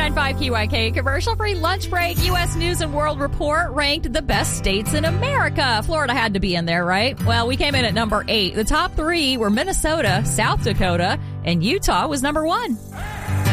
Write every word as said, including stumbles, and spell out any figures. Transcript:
nine five Q Y K, commercial-free lunch break. U S News and World Report ranked the best states in America. Florida had to be in there, right? Well, we came in at number eight. The top three were Minnesota, South Dakota, and Utah was number one.